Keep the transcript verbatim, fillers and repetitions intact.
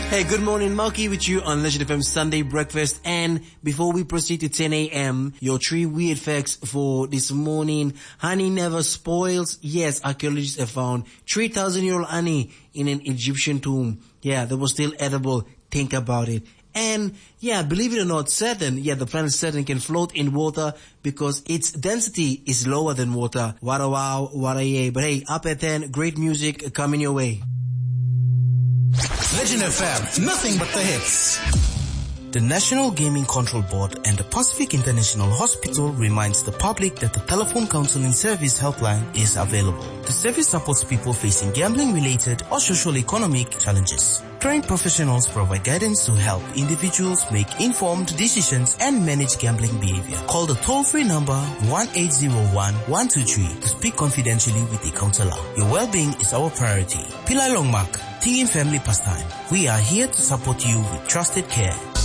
Hey, good morning, Malky with you on Legend F M Sunday Breakfast. And before we proceed to ten a.m., your three weird facts for this morning. Honey never spoils. Yes, archaeologists have found three thousand year old honey in an Egyptian tomb. Yeah, that was still edible. Think about it. And yeah, believe it or not, Saturn, yeah, the planet Saturn can float in water because its density is lower than water. What a wow, what a yay. But hey, up at ten, great music coming your way. Legend F M, nothing but the hits. The National Gaming Control Board and the Pacific International Hospital reminds the public that the telephone counseling service helpline is available. The service supports people facing gambling-related or social-economic challenges. Trained professionals provide guidance to help individuals make informed decisions and manage gambling behavior. Call the toll-free number one eight zero one, one two three to speak confidentially with a counselor. Your well-being is our priority. Pillai Longmark, Tingin Family Pastime. We are here to support you with trusted care.